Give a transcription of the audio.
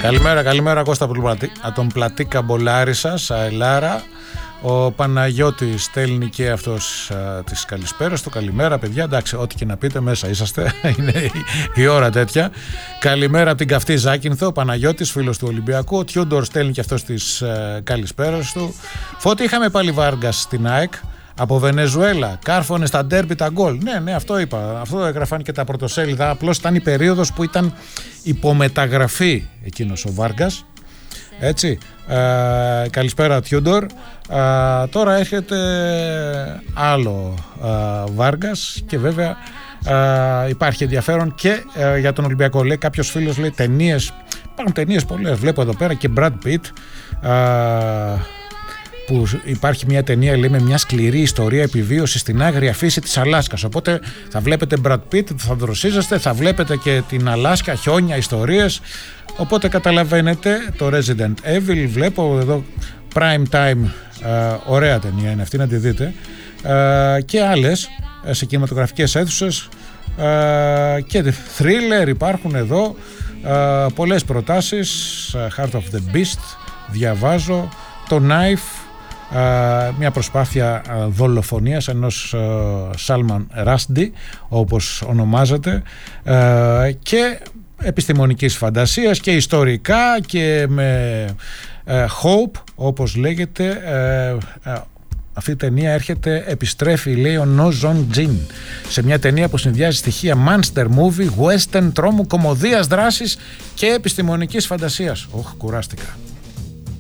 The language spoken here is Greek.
Καλημέρα Κώστα από τον Πλατήκα Μπολάρισσας, Αελάρα. Ο Παναγιώτης στέλνει και αυτός τις καλησπέρας του. Καλημέρα παιδιά, εντάξει, ό,τι και να πείτε μέσα είσαστε. Είναι η ώρα τέτοια. Καλημέρα από την καυτή Ζάκυνθο. Ο Παναγιώτης, φίλος του Ολυμπιακού. Ο Τιούντορ στέλνει και αυτός τις καλησπέρας του. Φώτη, είχαμε πάλι Βάργκας στην ΑΕΚ. Από Βενεζουέλα, κάρφωνε στα ντέρμπι τα γκολ. Ναι, αυτό είπα. Αυτό έγραφαν και τα πρωτοσέλιδα. Απλώς ήταν η περίοδος που ήταν υπομεταγραφή εκείνος ο Βάργκας. Έτσι. Καλησπέρα Τιούντορ. Τώρα έρχεται άλλο Βάργκας και βέβαια υπάρχει ενδιαφέρον και για τον Ολυμπιακό. Λέει κάποιος φίλος, λέει ταινίες. Υπάρχουν ταινίες πολλές. Βλέπω εδώ πέρα και Brad Pitt. Που υπάρχει μια ταινία, λέει, με μια σκληρή ιστορία επιβίωση στην άγρια φύση της Αλάσκας. Οπότε θα βλέπετε Brad Pitt, θα δροσίζεστε, θα βλέπετε και την Αλάσκα, χιόνια, ιστορίες. Οπότε καταλαβαίνετε το Resident Evil. Βλέπω εδώ Prime Time, ωραία ταινία είναι αυτή, να τη δείτε. Και άλλες σε κινηματογραφικές αίθουσες και thriller υπάρχουν εδώ. Πολλές προτάσεις. Heart of the Beast διαβάζω. Το Knife, μια προσπάθεια δολοφονίας ενός Σάλμαν Ράσντι, όπως ονομάζεται, και επιστημονικής φαντασίας και ιστορικά και με hope, όπως λέγεται. Αυτή η ταινία επιστρέφει, λέει, ο No Zone Jin, σε μια ταινία που συνδυάζει στοιχεία monster movie, western, τρόμου, κωμωδίας, δράσης και επιστημονικής φαντασίας. Κουράστηκα.